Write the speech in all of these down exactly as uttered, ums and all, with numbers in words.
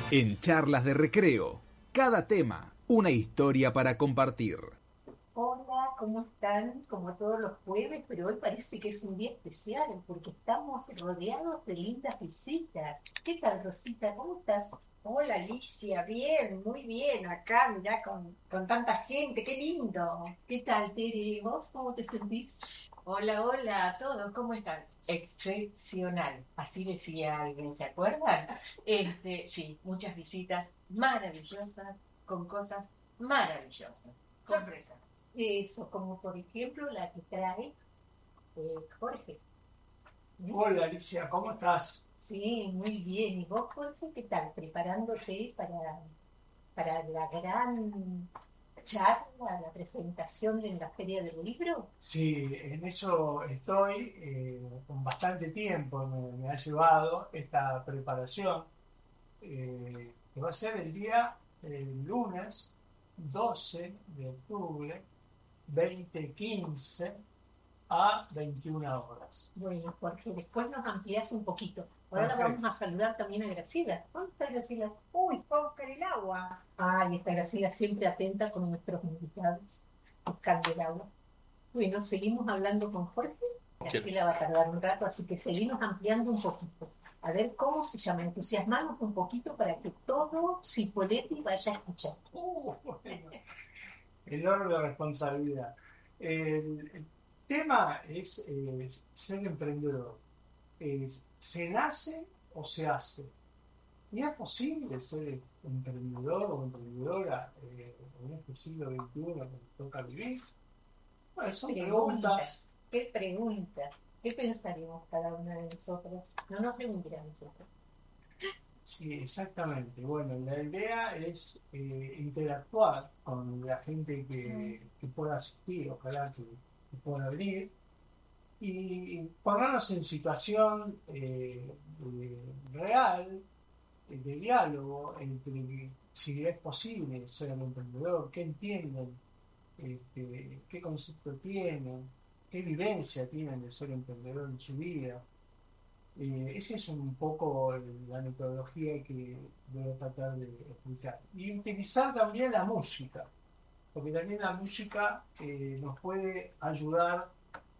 En Charlas de Recreo, cada tema, una historia para compartir. Hola, ¿cómo están? Como todos los jueves, pero hoy parece que es un día especial porque estamos rodeados de lindas visitas. ¿Qué tal, Rosita? ¿Cómo estás? Hola Alicia, bien, muy bien, acá mirá con, con tanta gente, qué lindo. ¿Qué tal, Tere? ¿Vos cómo te sentís? Hola, hola a todos, ¿cómo están? Excepcional, así decía alguien, ¿se acuerdan? Este, sí, muchas visitas maravillosas, con cosas maravillosas. Sorpresa. Eso, como por ejemplo la que trae eh, Jorge. ¿Mm? Hola Alicia, ¿cómo estás? Sí, muy bien. ¿Y vos, Jorge, qué tal? ¿Preparándote para, para la gran charla, la presentación de la Feria del Libro? Sí, en eso estoy, eh, con bastante tiempo me, me ha llevado esta preparación, eh, que va a ser el día eh, lunes doce de octubre, veinte quince a veintiuna horas. Bueno, Jorge, después nos ampliás un poquito. Ahora la Perfecto. vamos a saludar también a Graciela. ¿Dónde está Graciela? Uy, fue a buscar el agua. Ay, está Graciela siempre atenta con nuestros invitados, buscando el agua. Bueno, seguimos hablando con Jorge. Graciela va a tardar un rato, así que seguimos ampliando un poquito. A ver cómo se llama, entusiasmamos un poquito para que todo Cipolletti vaya a escuchar. Uh, bueno, enorme responsabilidad. El, el tema es eh, ser emprendedor. Eh, ¿se nace o se hace? ¿Y es posible ser emprendedor o emprendedora eh, en este siglo veintiuno que nos toca vivir? Bueno, son preguntas. ¿Qué pregunta? ¿Qué pensaríamos cada una de nosotros? No nos preguntará a nosotros. Sí, exactamente. Bueno, la idea es eh, interactuar con la gente que, que pueda asistir, ojalá que, que pueda venir, y ponernos en situación eh, de- real, eh, de diálogo entre si es posible ser un emprendedor, qué entienden, este, qué concepto tienen, qué vivencia tienen de ser emprendedor en su vida. Eh, esa es un poco el- la metodología que voy a tratar de explicar. Y utilizar también la música, porque también la música eh, nos puede ayudar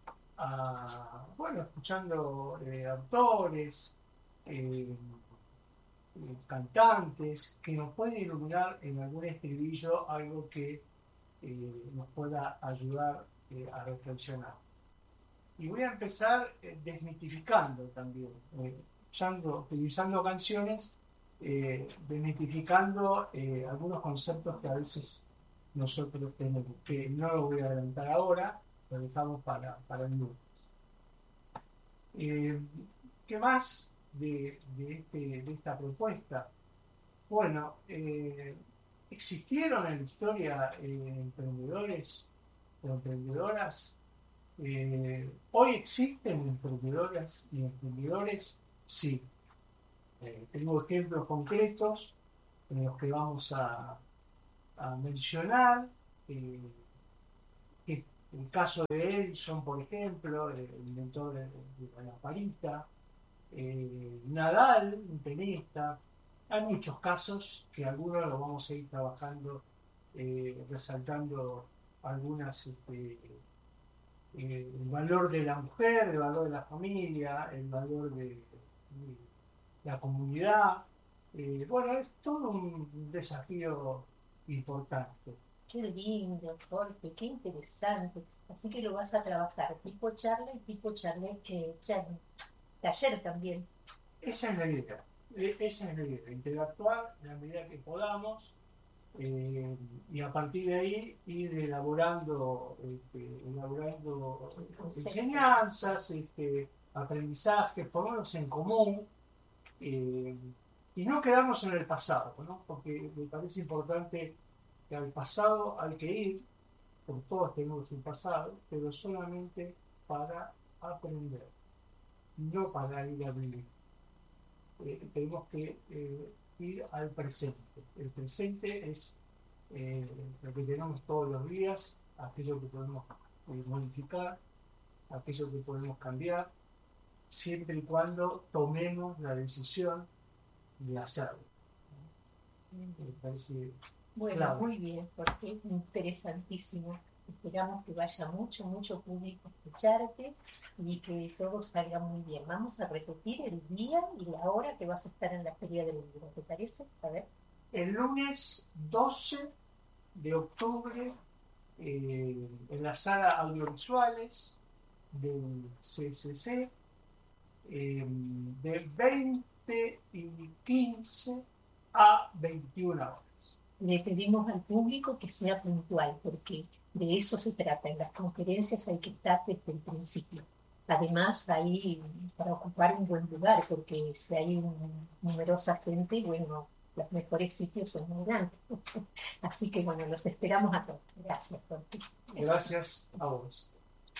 a, bueno, escuchando eh, autores, eh, eh, cantantes, que nos pueden iluminar en algún estribillo algo que eh, nos pueda ayudar eh, a reflexionar. Y voy a empezar eh, desmitificando también, eh, usando, utilizando canciones, eh, desmitificando eh, algunos conceptos que a veces nosotros tenemos, que no lo voy a adelantar ahora, lo dejamos para, para el lunes. Eh, ¿Qué más de, de, este, de esta propuesta? Bueno, eh, existieron en la historia eh, emprendedores o emprendedoras. Eh, hoy existen emprendedoras y emprendedores, sí. Eh, tengo ejemplos concretos en los que vamos a, a mencionar. Eh, que el caso de Edison, por ejemplo, el inventor de, de la lamparita, eh, Nadal, un tenista. Hay muchos casos que algunos los vamos a ir trabajando, eh, resaltando algunas, este, eh, el valor de la mujer, el valor de la familia, el valor de, de la comunidad. Eh, bueno, es todo un desafío importante. Qué lindo, Jorge, qué interesante. Así que lo vas a trabajar tipo charla y tipo charla, eh, charla. Taller también. Esa es la idea, e- esa es la idea, interactuar en la medida que podamos, eh, y a partir de ahí ir elaborando, este, elaborando enseñanzas, este, aprendizajes, ponernos en común, eh, y no quedarnos en el pasado, ¿no? Porque me parece importante que al pasado hay que ir, porque todos tenemos un pasado, pero solamente para aprender, no para ir a vivir. Eh, tenemos que eh, ir al presente. El presente es eh, lo que tenemos todos los días, aquello que podemos eh, modificar, aquello que podemos cambiar, siempre y cuando tomemos la decisión de hacerlo. Me parece Bueno, clave. muy bien, porque es interesantísimo. Esperamos que vaya mucho, mucho público a escucharte y que todo salga muy bien. Vamos a repetir el día y la hora que vas a estar en la Feria del Libro. ¿Te parece? A ver. El lunes doce de octubre, eh, en la sala audiovisuales del C C C, eh, de veinte y quince a veintiuna horas. Le pedimos al público que sea puntual, porque de eso se trata. En las conferencias hay que estar desde el principio. Además, hay para ocupar un buen lugar, porque si hay un, numerosa gente, bueno, los mejores sitios son muy grandes. Así que, bueno, los esperamos a todos. Gracias, Jorge. Gracias a vos.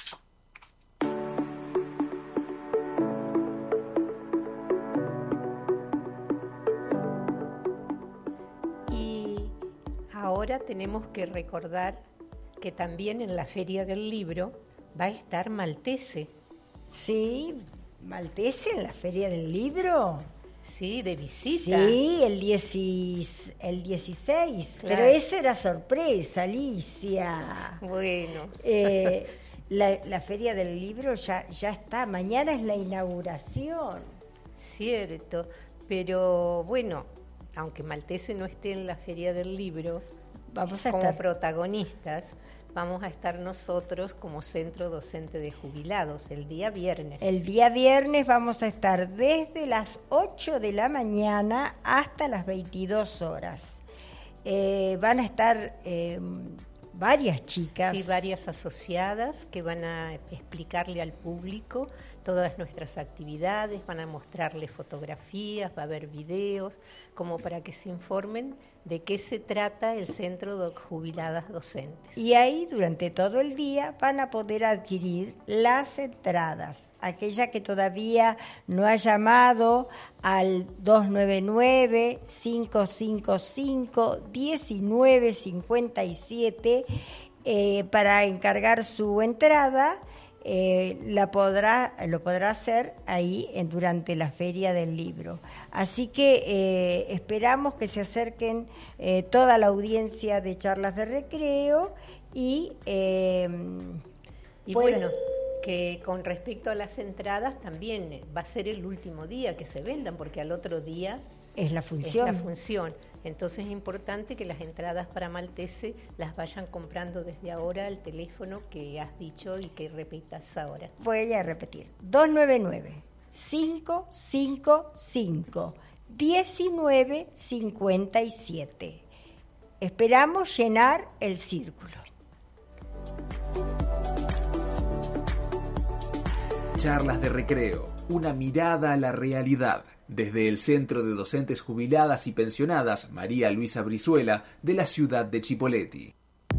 Ahora tenemos que recordar que también en la Feria del Libro va a estar Maltese. Sí, Maltese en la Feria del Libro. Sí, de visita. Sí, el, diecis, el dieciséis. Claro. Pero eso era sorpresa, Alicia. Bueno. Eh, la, la Feria del Libro ya, ya está. Mañana es la inauguración. Cierto, pero bueno, aunque Maltese no esté en la Feria del Libro, vamos a como estar protagonistas, vamos a estar nosotros como Centro Docente de Jubilados el día viernes. El día viernes vamos a estar desde las ocho de la mañana hasta las veintidós horas. Eh, van a estar eh, varias chicas. Sí, varias asociadas que van a explicarle al público todas nuestras actividades, van a mostrarle fotografías, va a haber videos, como para que se informen de qué se trata el Centro de Jubiladas Docentes. Y ahí durante todo el día van a poder adquirir las entradas. Aquella que todavía no ha llamado al dos nueve nueve, cinco cinco cinco, uno nueve cinco siete eh, para encargar su entrada. Eh, la podrá, lo podrá hacer ahí en, durante la Feria del Libro. Así que eh, esperamos que se acerquen eh, toda la audiencia de Charlas de Recreo y... Eh, y bueno, que con respecto a las entradas también va a ser el último día que se vendan, porque al otro día es la función. Es la función. Entonces es importante que las entradas para Maltese las vayan comprando desde ahora al teléfono que has dicho y que repitas ahora. Voy a repetir. dos nueve nueve, cinco cinco cinco, uno nueve cinco siete. Esperamos llenar el círculo. Charlas de Recreo, una mirada a la realidad. Desde el Centro de Docentes Jubiladas y Pensionadas María Luisa Brizuela de la ciudad de Chipoleti.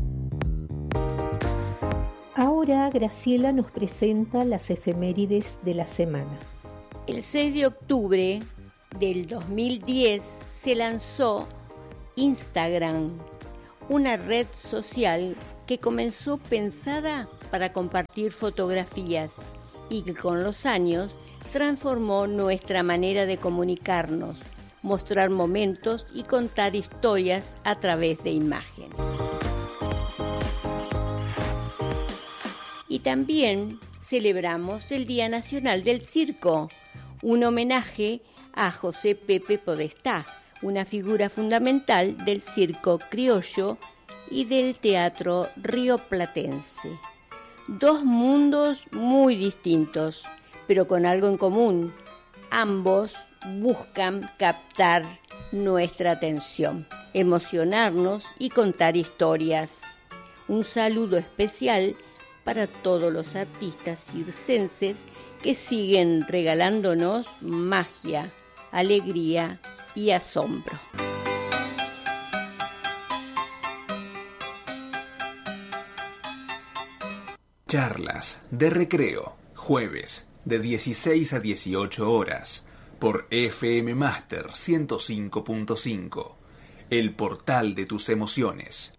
Ahora Graciela nos presenta las efemérides de la semana. El seis de octubre del dos mil diez se lanzó Instagram, una red social que comenzó pensada para compartir fotografías y que con los años transformó nuestra manera de comunicarnos, mostrar momentos y contar historias a través de imágenes. Y también celebramos el Día Nacional del Circo, un homenaje a José Pepe Podestá, una figura fundamental del circo criollo y del teatro rioplatense. Dos mundos muy distintos, pero con algo en común. Ambos buscan captar nuestra atención, emocionarnos y contar historias. Un saludo especial para todos los artistas circenses que siguen regalándonos magia, alegría y asombro. Charlas de Recreo, jueves de dieciséis a dieciocho horas, por F M Master ciento cinco punto cinco, el portal de tus emociones.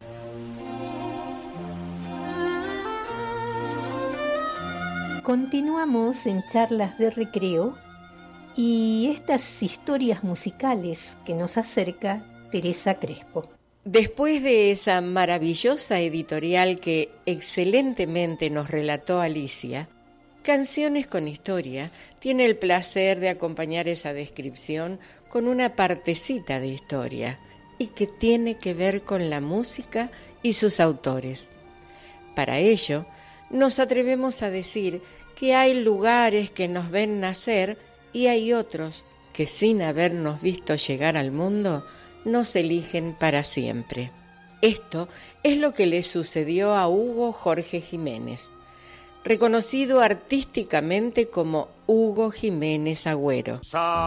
Continuamos en Charlas de Recreo y estas historias musicales que nos acerca Teresa Crespo. Después de esa maravillosa editorial que excelentemente nos relató Alicia, Canciones con Historia tiene el placer de acompañar esa descripción con una partecita de historia y que tiene que ver con la música y sus autores. Para ello, nos atrevemos a decir que hay lugares que nos ven nacer y hay otros que sin habernos visto llegar al mundo nos eligen para siempre. Esto es lo que le sucedió a Hugo Jorge Jiménez, reconocido artísticamente como Hugo Jiménez Agüero.